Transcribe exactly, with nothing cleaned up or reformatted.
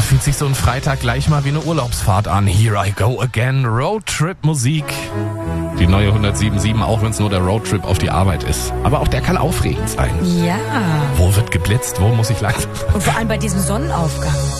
fühlt sich so ein Freitag gleich mal wie eine Urlaubsfahrt an. Here I go again. Roadtrip-Musik. Die neue hundertsieben Komma sieben, auch wenn es nur der Roadtrip auf die Arbeit ist. Aber auch der kann aufregend sein. Ja. Wo wird geblitzt? Wo muss ich lang? Und vor allem bei diesem Sonnenaufgang.